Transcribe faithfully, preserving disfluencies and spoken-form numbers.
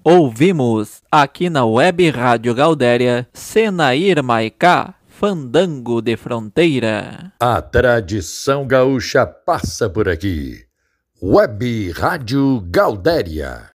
Ouvimos aqui na Web Rádio Gaudéria, Senair Maiká, Fandango de Fronteira. A tradição gaúcha passa por aqui. Web Rádio Gaudéria.